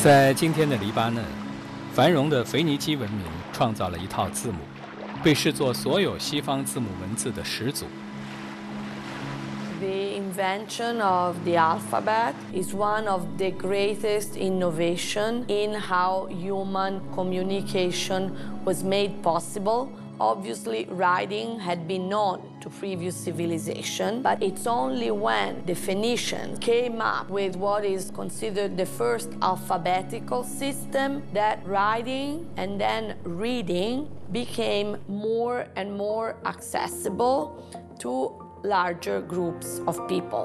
在今天的黎巴嫩，繁荣的腓尼基文明创造了一套字母，被视作所有西方字母文字的始祖。 The invention of the alphabet is one of the greatest innovation in how human communication was made possible. Obviously, writing had been known to previous civilization, but it's only when the Phoenicians came up with what is considered the first alphabetical system that writing and then reading became more and more accessible to larger groups of people.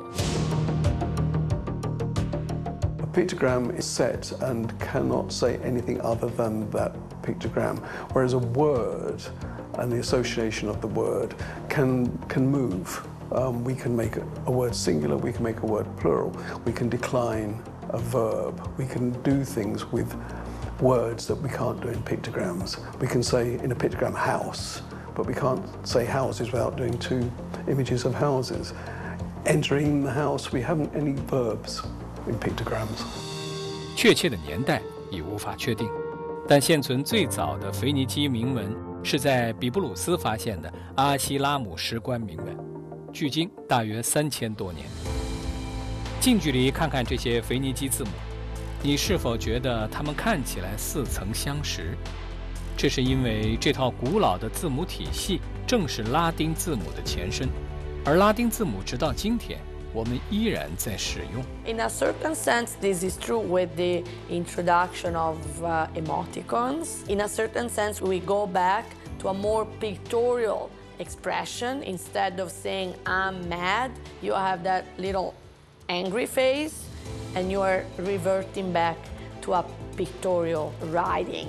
A pictogram is set and cannot say anything other than that pictogram, whereas a word and the association of the word can move. We can make a word singular, we can make a word plural, we can decline a verb, we can do things with words that we can't do in pictograms. We can say in a pictogram house, but we can't say houses without doing two images of houses. Entering the house, we haven't any verbs in pictograms. 确切的年代已无法确定，但现存最早的腓尼基铭文是在比布鲁斯发现的阿希拉姆石棺铭文，距今大约3000多年。近距离看看这些腓尼基字母，你是否觉得它们看起来似曾相识？这是因为这套古老的字母体系正是拉丁字母的前身，而拉丁字母直到今天我们依然在使用。 In a certain sense, this is true with the introduction of emoticons. In a certain sense, we go back to a more pictorial expression. Instead of saying I'm mad, you have that little angry face, and you are reverting back to a pictorial writing.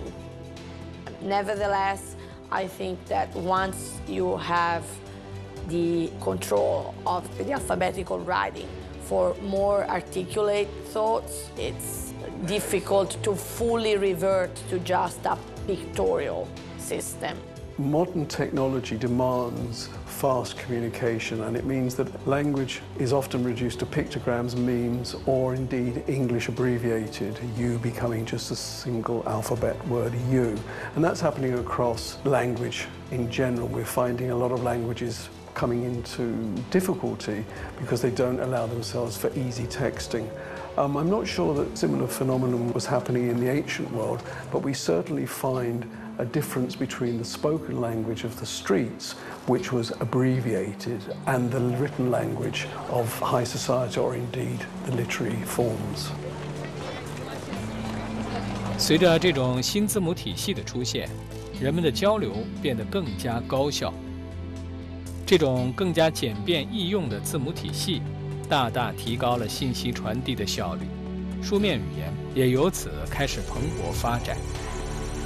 Nevertheless, I think that once you have the control of the alphabetical writing for more articulate thoughts, it's difficult to fully revert to just a pictorial system. Modern technology demands fast communication, and it means that language is often reduced to pictograms, memes, or indeed English abbreviated, U becoming just a single alphabet word U. And that's happening across language in general. We're finding a lot of languages coming into difficulty because they don't allow themselves for easy texting. I'm not sure that similar phenomenon was happening in the ancient world, but we certainly find a difference between the spoken language of the streets, which was abbreviated, and the written language of high society, or indeed the literary forms. 随着这种新字母体系的出现，人们的交流变得更加高效。这种更加简便易用的字母体系，大大提高了信息传递的效率，书面语言也由此开始蓬勃发展。